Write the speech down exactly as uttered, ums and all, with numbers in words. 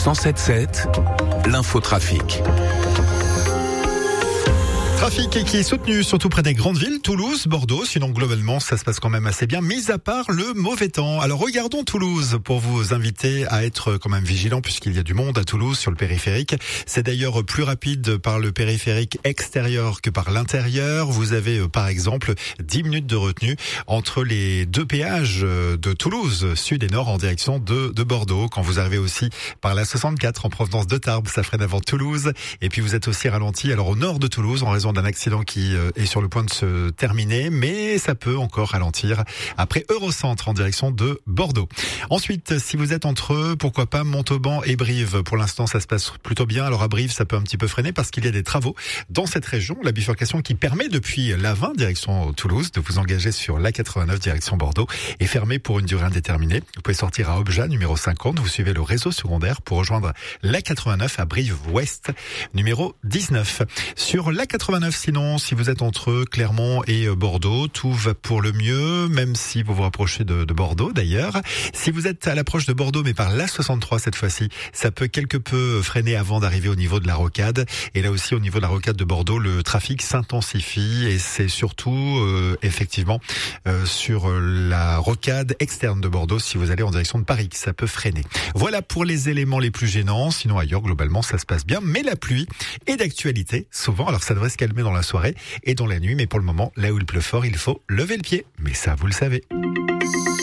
cent sept sept, l'infotrafic. Trafic qui est soutenu surtout près des grandes villes, Toulouse, Bordeaux. Sinon, globalement, ça se passe quand même assez bien, mis à part le mauvais temps. Alors, regardons Toulouse pour vous inviter à être quand même vigilant puisqu'il y a du monde à Toulouse sur le périphérique. C'est d'ailleurs plus rapide par le périphérique extérieur que par l'intérieur. Vous avez, par exemple, dix minutes de retenue entre les deux péages de Toulouse, sud et nord, en direction de, de Bordeaux. Quand vous arrivez aussi par la soixante-quatre en provenance de Tarbes, ça freine avant Toulouse. Et puis, vous êtes aussi ralenti alors au nord de Toulouse en raison d'un accident qui est sur le point de se terminer, mais ça peut encore ralentir après Eurocentre en direction de Bordeaux. Ensuite, si vous êtes entre, pourquoi pas, Montauban et Brive. Pour l'instant, ça se passe plutôt bien. Alors à Brive, ça peut un petit peu freiner parce qu'il y a des travaux dans cette région. La bifurcation qui permet depuis l'A vingt direction Toulouse de vous engager sur l'A quatre-vingt-neuf direction Bordeaux est fermée pour une durée indéterminée. Vous pouvez sortir à Obja, numéro cinquante. Vous suivez le réseau secondaire pour rejoindre l'A quatre-vingt-neuf à Brive-Ouest, numéro dix-neuf. Sur l'A quatre-vingt-neuf, sinon, si vous êtes entre Clermont et Bordeaux, tout va pour le mieux, même si vous vous rapprochez de, de Bordeaux d'ailleurs. Si vous êtes à l'approche de Bordeaux, mais par l'A soixante-trois cette fois-ci, ça peut quelque peu freiner avant d'arriver au niveau de la rocade. Et là aussi, au niveau de la rocade de Bordeaux, le trafic s'intensifie et c'est surtout euh, effectivement euh, sur la rocade externe de Bordeaux, si vous allez en direction de Paris, que ça peut freiner. Voilà pour les éléments les plus gênants. Sinon ailleurs, globalement, ça se passe bien. Mais la pluie est d'actualité, souvent. Alors ça devrait se calmer dans la soirée et dans la nuit, mais pour le moment, là où il pleut fort, il faut lever le pied. Mais ça, vous le savez.